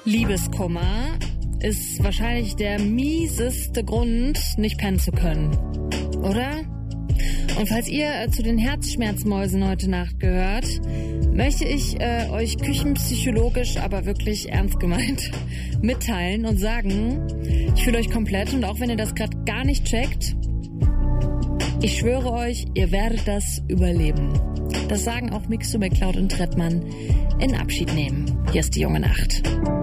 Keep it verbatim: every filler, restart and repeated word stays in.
Liebeskummer ist wahrscheinlich der mieseste Grund, nicht pennen zu können. Oder? Und falls ihr äh, zu den Herzschmerzmäusen heute Nacht gehört, möchte ich äh, euch küchenpsychologisch, aber wirklich ernst gemeint, mitteilen und sagen, ich fühle euch komplett und auch wenn ihr das gerade gar nicht checkt, ich schwöre euch, ihr werdet das überleben. Das sagen auch Mixo, McCloud und Trettmann in Abschied nehmen. Hier ist die junge Nacht.